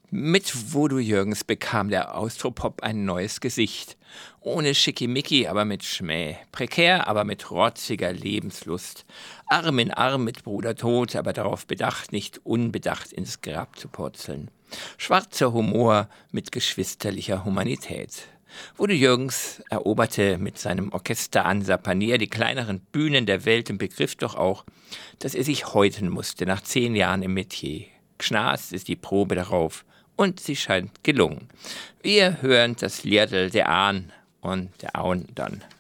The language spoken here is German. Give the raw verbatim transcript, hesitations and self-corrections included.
Mit Voodoo Jürgens bekam der Austropop ein neues Gesicht. Ohne Schickimicki, aber mit Schmäh. Prekär, aber mit rotziger Lebenslust. Arm in Arm mit Bruder Tod, aber darauf bedacht, nicht unbedacht ins Grab zu purzeln. Schwarzer Humor mit geschwisterlicher Humanität. Voodoo Jürgens eroberte mit seinem Orchester Ansa Panier die kleineren Bühnen der Welt und begriff doch auch, dass er sich häuten musste nach zehn Jahren im Metier. Gschnast ist die Probe darauf. Und sie scheint gelungen. Wir hören das Liedl der Ahn und der Auen dann.